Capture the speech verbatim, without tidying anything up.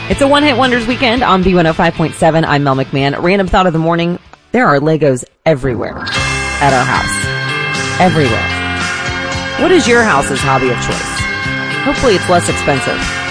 It's a one-hit wonders weekend on B one oh five point seven. I'm Mel McMahon. Random thought of the morning. There are Legos everywhere at our house. Everywhere. What is your house's hobby of choice? Hopefully it's less expensive.